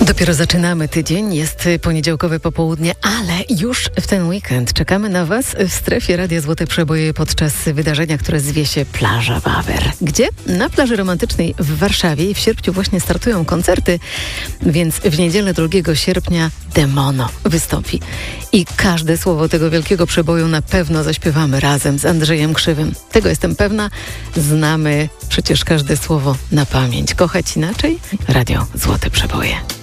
Dopiero zaczynamy tydzień, jest poniedziałkowe popołudnie, ale już w ten weekend czekamy na Was w strefie Radia Złote Przeboje podczas wydarzenia, które zwie się Plaża Wawer. Gdzie? Na plaży romantycznej w Warszawie i w sierpniu właśnie startują koncerty, więc w niedzielę 2 sierpnia Demono wystąpi. I każde słowo tego wielkiego przeboju na pewno zaśpiewamy razem z Andrzejem Krzywym. Tego jestem pewna. Znamy przecież każde słowo na pamięć. Kochać inaczej? Radio Złote Przeboje.